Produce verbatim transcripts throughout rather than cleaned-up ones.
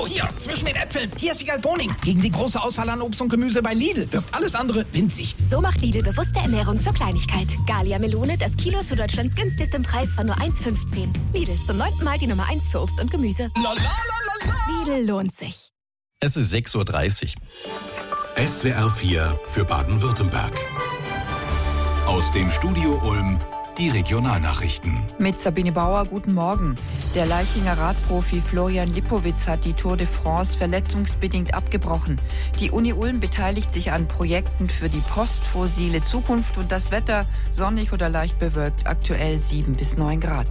So, hier, zwischen den Äpfeln. Hier ist Wiegald Boning. Gegen die große Auswahl an Obst und Gemüse bei Lidl wirkt alles andere winzig. So macht Lidl bewusste Ernährung zur Kleinigkeit. Gallia Melone, das Kilo zu Deutschlands günstigstem Preis von nur eins fünfzehn. Lidl, zum neunten Mal die Nummer eins für Obst und Gemüse. La, la, la, la, la. Lidl lohnt sich. Es ist sechs Uhr dreißig. S W R vier für Baden-Württemberg. Aus dem Studio Ulm die Regionalnachrichten. Mit Sabine Bauer, guten Morgen. Der Laichinger Radprofi Florian Lipowitz hat die Tour de France verletzungsbedingt abgebrochen. Die Uni Ulm beteiligt sich an Projekten für die postfossile Zukunft und das Wetter sonnig oder leicht bewölkt, aktuell sieben bis neun Grad.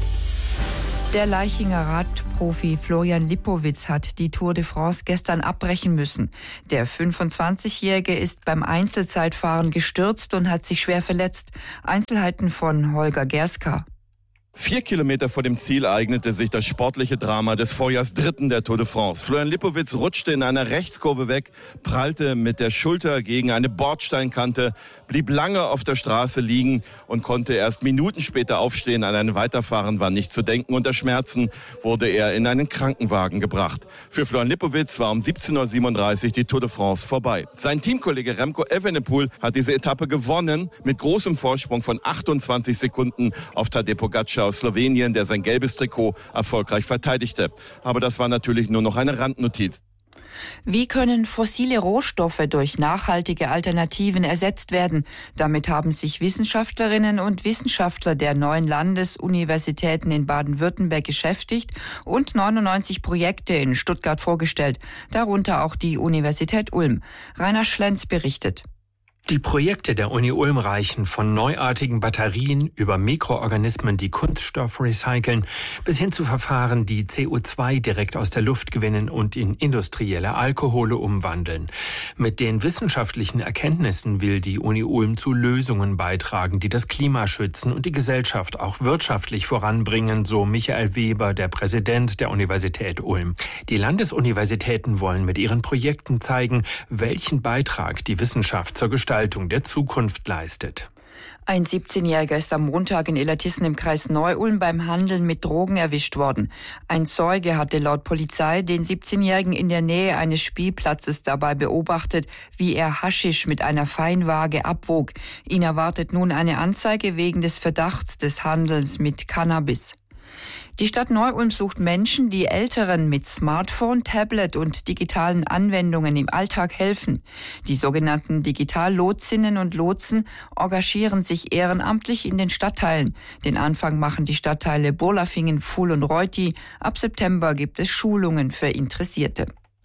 Der Laichinger Radprofi Florian Lipowitz hat die Tour de France gestern abbrechen müssen. Der fünfundzwanzigjährige ist beim Einzelzeitfahren gestürzt und hat sich schwer verletzt. Einzelheiten von Holger Gerska. Vier Kilometer vor dem Ziel eignete sich das sportliche Drama des Vorjahrsdritten der Tour de France. Florian Lipowitz rutschte in einer Rechtskurve weg, prallte mit der Schulter gegen eine Bordsteinkante, blieb lange auf der Straße liegen und konnte erst Minuten später aufstehen. An ein Weiterfahren war nicht zu denken. Unter Schmerzen wurde er in einen Krankenwagen gebracht. Für Florian Lipowitz war um siebzehn Uhr siebenunddreißig die Tour de France vorbei. Sein Teamkollege Remco Evenepoel hat diese Etappe gewonnen mit großem Vorsprung von achtundzwanzig Sekunden auf Tadej Pogačar aus Slowenien, der sein gelbes Trikot erfolgreich verteidigte. Aber das war natürlich nur noch eine Randnotiz. Wie können fossile Rohstoffe durch nachhaltige Alternativen ersetzt werden? Damit haben sich Wissenschaftlerinnen und Wissenschaftler der neuen Landesuniversitäten in Baden-Württemberg beschäftigt und neunundneunzig Projekte in Stuttgart vorgestellt, darunter auch die Universität Ulm. Rainer Schlenz berichtet. Die Projekte der Uni Ulm reichen von neuartigen Batterien über Mikroorganismen, die Kunststoff recyceln, bis hin zu Verfahren, die C O zwei direkt aus der Luft gewinnen und in industrielle Alkohole umwandeln. Mit den wissenschaftlichen Erkenntnissen will die Uni Ulm zu Lösungen beitragen, die das Klima schützen und die Gesellschaft auch wirtschaftlich voranbringen, so Michael Weber, der Präsident der Universität Ulm. Die Landesuniversitäten wollen mit ihren Projekten zeigen, welchen Beitrag die Wissenschaft zur Gestaltung der Zukunft leistet. Ein siebzehnjähriger ist am Montag in Illertissen im Kreis Neu-Ulm beim Handeln mit Drogen erwischt worden. Ein Zeuge hatte laut Polizei den siebzehnjährigen in der Nähe eines Spielplatzes dabei beobachtet, wie er Haschisch mit einer Feinwaage abwog. Ihn erwartet nun eine Anzeige wegen des Verdachts des Handels mit Cannabis. Die Stadt Neu-Ulm sucht Menschen, die Älteren mit Smartphone, Tablet und digitalen Anwendungen im Alltag helfen. Die sogenannten Digitallotsinnen und Lotsen engagieren sich ehrenamtlich in den Stadtteilen. Den Anfang machen die Stadtteile Burlafingen, Fuhl und Reuti. Ab September gibt es Schulungen für Interessierte.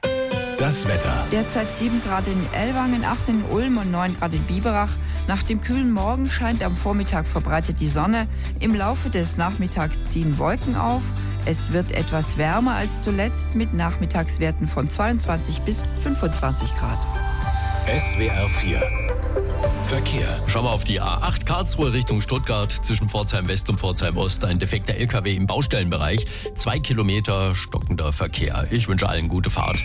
Das Wetter. Derzeit sieben Grad in Ellwangen, acht in Ulm und neun Grad in Biberach. Nach dem kühlen Morgen scheint am Vormittag verbreitet die Sonne. Im Laufe des Nachmittags ziehen Wolken auf. Es wird etwas wärmer als zuletzt mit Nachmittagswerten von zweiundzwanzig bis fünfundzwanzig Grad. S W R vier Verkehr. Schauen wir auf die A acht Karlsruhe Richtung Stuttgart zwischen Pforzheim West und Pforzheim Ost. Ein defekter L K W im Baustellenbereich. Zwei Kilometer stockender Verkehr. Ich wünsche allen gute Fahrt.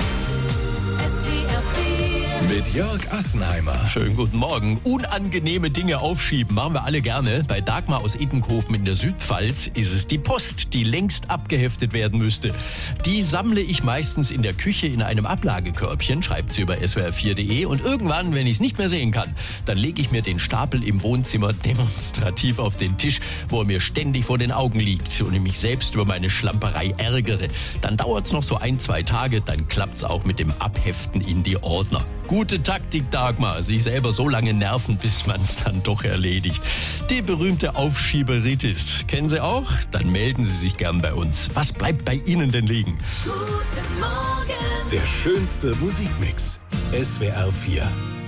Mit Jörg Assenheimer. Schönen guten Morgen. Unangenehme Dinge aufschieben machen wir alle gerne. Bei Dagmar aus Ittenkofen in der Südpfalz ist es die Post, die längst abgeheftet werden müsste. Die sammle ich meistens in der Küche in einem Ablagekörbchen, schreibt sie über S W R vier punkt de. Und irgendwann, wenn ich es nicht mehr sehen kann, dann lege ich mir den Stapel im Wohnzimmer demonstrativ auf den Tisch, wo er mir ständig vor den Augen liegt und ich mich selbst über meine Schlamperei ärgere. Dann dauert es noch so ein, zwei Tage, dann klappt es auch mit dem Abheften in die Ordner. Gute Taktik, Dagmar. Sich selber so lange nerven, bis man es dann doch erledigt. Die berühmte Aufschieberitis. Kennen Sie auch? Dann melden Sie sich gern bei uns. Was bleibt bei Ihnen denn liegen? Guten Morgen. Der schönste Musikmix. S W R vier.